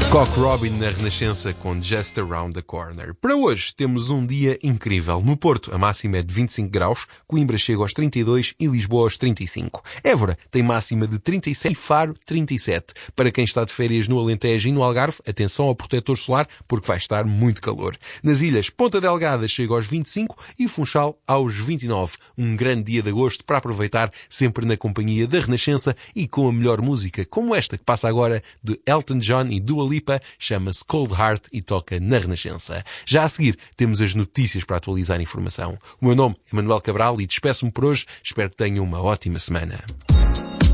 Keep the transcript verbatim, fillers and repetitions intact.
Cock Robin na Renascença com Just Around the Corner. Para hoje temos um dia incrível. No Porto a máxima é de vinte e cinco graus, Coimbra chega aos trinta e dois e Lisboa aos trinta e cinco. Évora tem máxima de trinta e sete e Faro trinta e sete. Para quem está de férias no Alentejo e no Algarve, atenção ao protetor solar porque vai estar muito calor. Nas ilhas, Ponta Delgada chega aos vinte e cinco e Funchal aos vinte e nove. Um grande dia de agosto para aproveitar sempre na companhia da Renascença e com a melhor música, como esta que passa agora de Elton John e Dua Lipa, chama-se Cold Heart e toca na Renascença. Já a seguir temos as notícias para atualizar a informação. O meu nome é Manuel Cabral e despeço-me por hoje. Espero que tenham uma ótima semana.